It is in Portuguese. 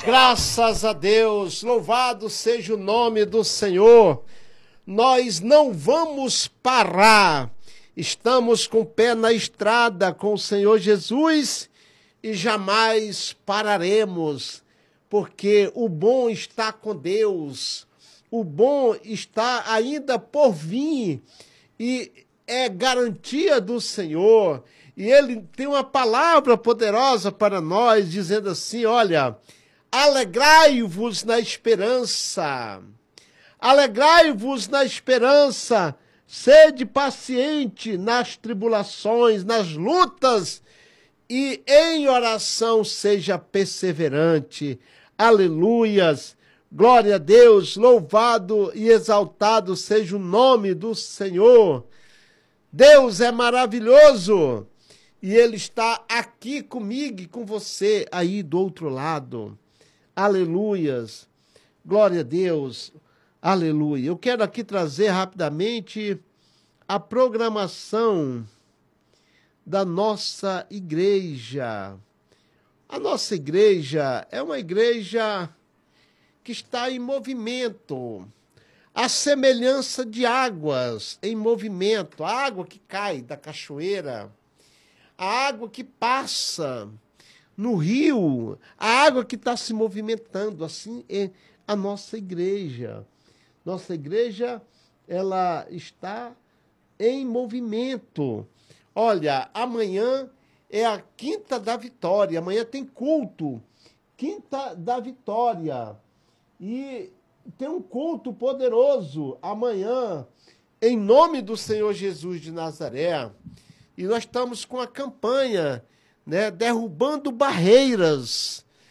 Graças a Deus, louvado seja o nome do Senhor. Nós não vamos parar, estamos com o pé na estrada com o Senhor Jesus e jamais pararemos, porque o bom está com Deus, o bom está ainda por vir e é garantia do Senhor. E Ele tem uma palavra poderosa para nós, dizendo assim, olha, alegrai-vos na esperança, alegrai-vos na esperança, sede paciente nas tribulações, nas lutas, e em oração seja perseverante. Aleluias, glória a Deus, louvado e exaltado seja o nome do Senhor. Deus é maravilhoso e Ele está aqui comigo e com você aí do outro lado. Aleluias, glória a Deus, aleluia. Eu quero aqui trazer rapidamente a programação da nossa igreja. A nossa igreja é uma igreja que está em movimento, a semelhança de águas em movimento, a água que cai da cachoeira, a água que passa no rio, a água que está se movimentando, assim é a nossa igreja. Nossa igreja, ela está em movimento. Olha, amanhã é a Quinta da Vitória, amanhã tem culto, Quinta da Vitória, e tem um culto poderoso amanhã, em nome do Senhor Jesus de Nazaré, e nós estamos com a campanha, né, derrubando barreiras,